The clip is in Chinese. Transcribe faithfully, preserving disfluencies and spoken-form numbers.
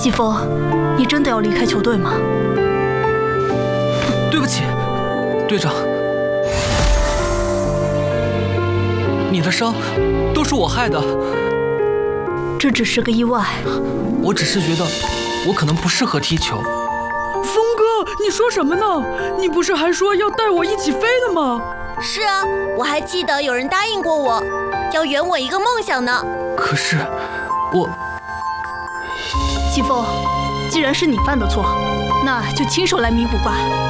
季风，你真的要离开球队吗？ 对不起，队长，你的伤都是我害的。 这只是个意外。 我只是觉得我可能不适合踢球。 峰哥，你说什么呢？你不是还说要带我一起飞的吗？ 是啊，我还记得有人答应过我，要圆我一个梦想呢。 可是我…… 季风，既然是你犯的错，那就亲手来弥补吧。